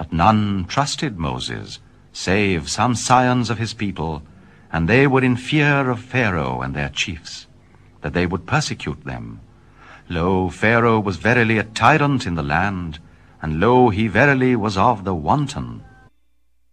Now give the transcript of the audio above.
But none trusted Moses, save some scions of his people, and they were in fear of Pharaoh and their chiefs, that they would persecute them. Lo, Pharaoh was verily a tyrant in the land, and lo, he verily was of the wanton.